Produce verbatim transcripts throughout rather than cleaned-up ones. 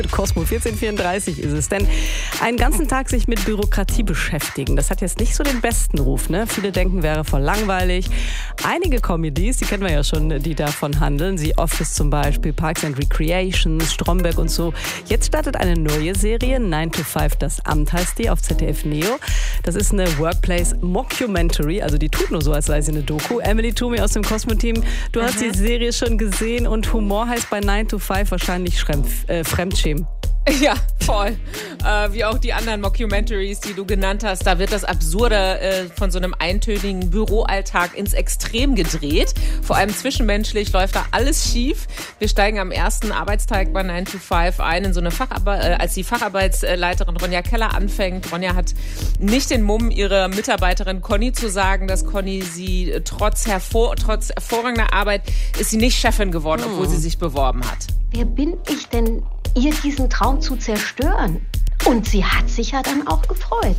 Cosmo, vierzehn Uhr vierunddreißig ist es. Denn einen ganzen Tag sich mit Bürokratie beschäftigen, das hat jetzt nicht so den besten Ruf, ne? Viele denken, wäre voll langweilig. Einige Comedies, die kennen wir ja schon, die davon handeln. The Office zum Beispiel, Parks and Recreations, Stromberg und so. Jetzt startet eine neue Serie, nine to five, das Amt heißt die, auf Z D F Neo. Das ist eine Workplace-Mockumentary, also die tut nur so, als sei sie eine Doku. Emily Toomey aus dem Cosmo-Team, du hast Mhm. die Serie schon gesehen und Humor heißt bei nine to five wahrscheinlich Schrem- äh, Fremdschämen. Ja, voll. Äh, wie auch die anderen Mockumentaries, die du genannt hast. Da wird das Absurde äh, von so einem eintönigen Büroalltag ins Extrem gedreht. Vor allem zwischenmenschlich läuft da alles schief. Wir steigen am ersten Arbeitstag bei nine to five ein in so eine Facharbeits- äh, als die Facharbeitsleiterin Ronja Keller anfängt. Ronja hat nicht den Mumm, ihrer Mitarbeiterin Conny zu sagen, dass Conny sie äh, trotz, hervor- trotz hervorragender Arbeit ist sie nicht Chefin geworden, obwohl sie sich beworben hat. Wer bin ich denn, ihr diesen Traum zu zerstören? Und sie hat sich ja dann auch gefreut.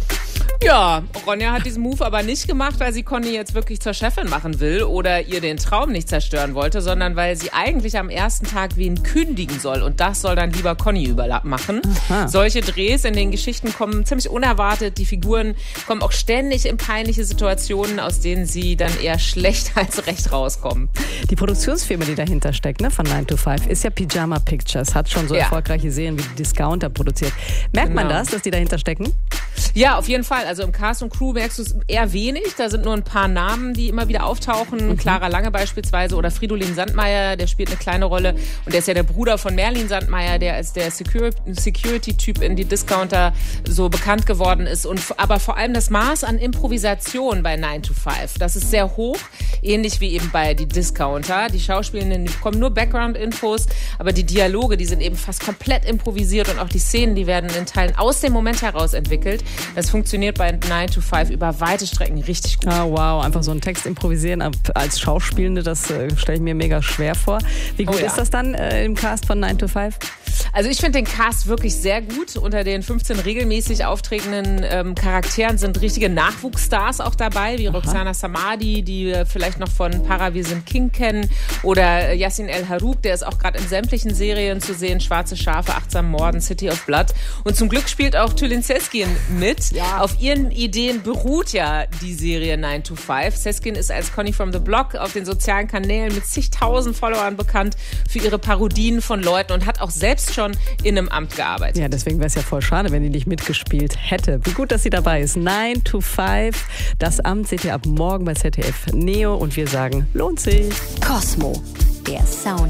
Ja, Ronja hat diesen Move aber nicht gemacht, weil sie Conny jetzt wirklich zur Chefin machen will oder ihr den Traum nicht zerstören wollte, sondern weil sie eigentlich am ersten Tag wen kündigen soll. Und das soll dann lieber Conny übermachen. Aha. Solche Drehs in den Geschichten kommen ziemlich unerwartet. Die Figuren kommen auch ständig in peinliche Situationen, aus denen sie dann eher schlecht als recht rauskommen. Die Produktionsfirma, die dahinter steckt, ne, von nine to five, ist ja Pyjama Pictures, hat schon so Ja. erfolgreiche Serien wie Discounter produziert. Merkt man Genau. das, dass die dahinter stecken? Ja, auf jeden Fall. Also im Cast und Crew merkst du es eher wenig. Da sind nur ein paar Namen, die immer wieder auftauchen. Mhm. Clara Lange beispielsweise oder Fridolin Sandmeier, der spielt eine kleine Rolle. Und der ist ja der Bruder von Merlin Sandmeier, der als der Secur- Security-Typ in die Discounter so bekannt geworden ist. Und f- aber vor allem das Maß an Improvisation bei nine to five, das ist sehr hoch. Ähnlich wie eben bei die Discounter. Die Schauspielenden, die bekommen nur Background-Infos, aber die Dialoge, die sind eben fast komplett improvisiert und auch die Szenen, die werden in Teilen aus dem Moment heraus entwickelt. Das funktioniert bei nine to five über weite Strecken richtig gut. Ah, wow, einfach so einen Text improvisieren ab- als Schauspielende, das äh, stelle ich mir mega schwer vor. Wie gut Oh ja. ist das dann äh, im Cast von nine to five? Also ich finde den Cast wirklich sehr gut. Unter den fünfzehn regelmäßig auftretenden ähm, Charakteren sind richtige Nachwuchsstars auch dabei, wie Roxana Samadi, die wir vielleicht noch von Para Wir sind King kennen, oder äh, Yassin El Harouk, der ist auch gerade in sämtlichen Serien zu sehen, Schwarze Schafe, Achtsam Morden, City of Blood. Und zum Glück spielt auch Tülin Seskin mit. Ja. Auf ihren Ideen beruht ja die Serie nine to five. Seskin ist als Conny from the Block auf den sozialen Kanälen mit zigtausend Followern bekannt für ihre Parodien von Leuten und hat auch selbst schon in einem Amt gearbeitet. Ja, deswegen wäre es ja voll schade, wenn die nicht mitgespielt hätte. Wie gut, dass sie dabei ist. nine to five, das Amt seht ihr ab morgen bei Z D F Neo und wir sagen, lohnt sich. Cosmo, der Sound